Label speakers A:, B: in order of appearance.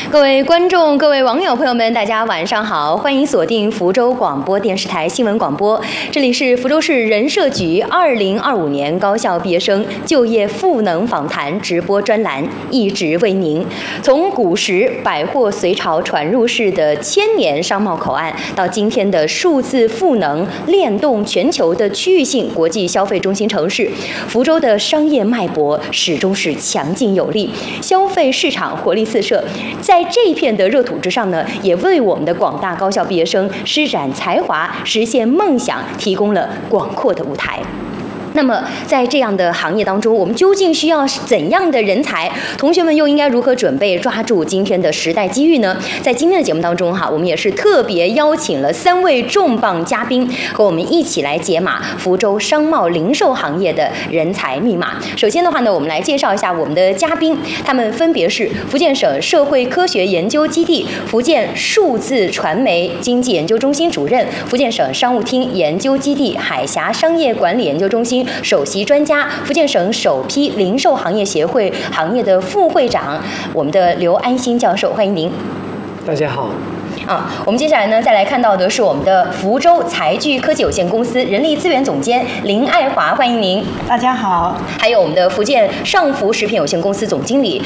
A: 各位观众、各位网友朋友们，大家晚上好，欢迎锁定福州广播电视台新闻广播，这里是福州市人社局2025年高校毕业生就业赋能访谈直播专栏，一直为您。从古时百货随潮传入式的千年商贸口岸，到今天的数字赋能链动全球的区域性国际消费中心城市，福州的商业脉搏始终是强劲有力，消费市场活力四射。在这一片的热土之上呢，也为我们的广大高校毕业生施展才华、实现梦想提供了广阔的舞台。那么在这样的行业当中，我们究竟需要怎样的人才？同学们又应该如何准备抓住今天的时代机遇呢？在今天的节目当中我们也是特别邀请了3位重磅嘉宾，和我们一起来解码福州商贸零售行业的人才密码。首先的话呢，我们来介绍一下我们的嘉宾，他们分别是福建省社会科学研究基地福建数字传媒经济研究中心主任，福建省商务厅研究基地海峡商业管理研究中心首席专家，福建省首批零售行业协会行业的副会长，我们的刘安心教授，欢迎您。
B: 大家好。
A: 我们接下来呢，再来看到的是我们的福州财聚科技有限公司人力资源总监林爱华，欢迎您。
C: 大家好。
A: 还有我们的福建上福食品有限公司总经理